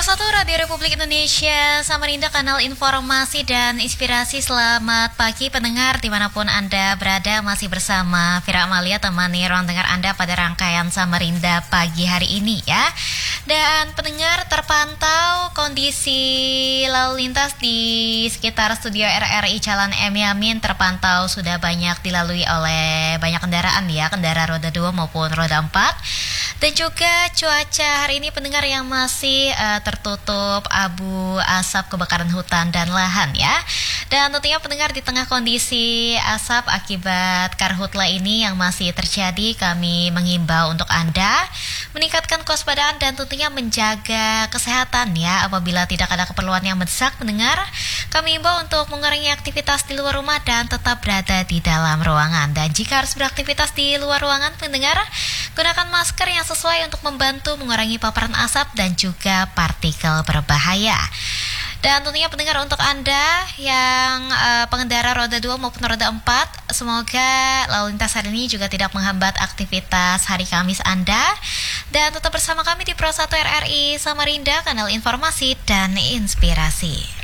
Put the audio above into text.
Pro 1 Radio Republik Indonesia, Samarinda, kanal informasi dan inspirasi. Selamat pagi pendengar dimanapun Anda berada. Masih bersama Vira Amalia, temani ruang dengar Anda pada rangkaian Samarinda pagi hari ini ya. Dan pendengar, terpantau kondisi lalu lintas di sekitar studio RRI Jalan M Yamin terpantau sudah banyak dilalui oleh banyak kendaraan ya, kendaraan roda 2 maupun roda 4. Dan juga cuaca hari ini pendengar yang masih tertutup abu asap kebakaran hutan dan lahan ya. Dan tentunya pendengar, di tengah kondisi asap akibat karhutla ini yang masih terjadi, kami mengimbau untuk Anda meningkatkan kewaspadaan dan tentunya menjaga kesehatan ya. Apabila tidak ada keperluan yang mendesak pendengar, kami imbau untuk mengurangi aktivitas di luar rumah dan tetap berada di dalam ruangan. Dan jika harus beraktivitas di luar ruangan pendengar, gunakan masker yang sesuai untuk membantu mengurangi paparan asap dan juga partikel berbahaya. Dan tentunya pendengar, untuk Anda yang pengendara roda 2 maupun roda 4, semoga lalu lintas hari ini juga tidak menghambat aktivitas hari Kamis Anda. Dan tetap bersama kami di Pro 1 RRI Samarinda, kanal informasi dan inspirasi.